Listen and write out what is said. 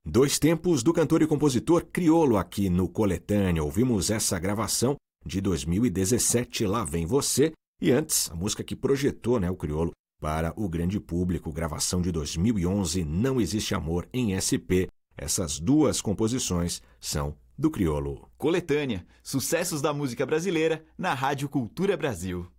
Dois tempos do cantor e compositor Criolo aqui no Coletânea. Ouvimos essa gravação de 2017, Lá Vem Você, e antes a música que projetou, o Criolo para o grande público, gravação de 2011, Não Existe Amor em SP. Essas duas composições são do Criolo. Coletânea, sucessos da música brasileira na Rádio Cultura Brasil.